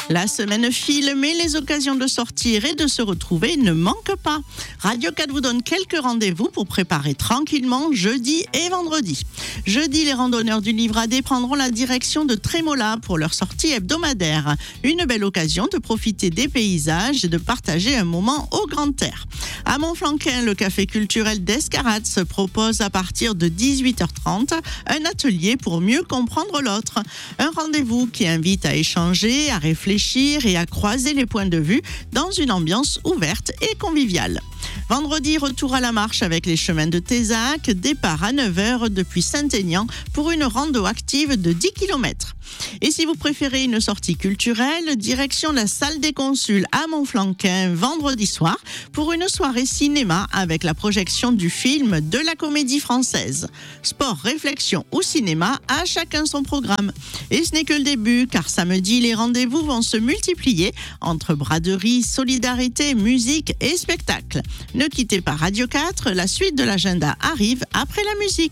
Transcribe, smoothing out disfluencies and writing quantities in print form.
La semaine file, mais les occasions de sortir et de se retrouver ne manquent pas. Radio 4 vous donne quelques rendez-vous pour préparer tranquillement jeudi et vendredi. Jeudi, les randonneurs du Livradet prendront la direction de Trémola pour leur sortie hebdomadaire. Une belle occasion de profiter des paysages et de partager un moment au grand air. À Montflanquin, le café culturel d'Escarats se propose à partir de 18h30 un atelier pour mieux comprendre l'autre. Un rendez-vous qui invite à échanger, à réfléchir et à croiser les points de vue dans une ambiance ouverte et conviviale. Vendredi, retour à la marche avec les chemins de Tézac, départ à 9h depuis Saint-Aignan pour une rando active de 10 km. Et si vous préférez une sortie culturelle, direction la salle des consuls à Montflanquin vendredi soir pour une soirée cinéma avec la projection du film de la Comédie Française. Sport, réflexion ou cinéma, à chacun son programme. Et ce n'est que le début, car samedi, les rendez-vous vont se multiplier entre braderie, solidarité, musique et spectacle. Ne quittez pas Radio 4, la suite de l'agenda arrive après la musique.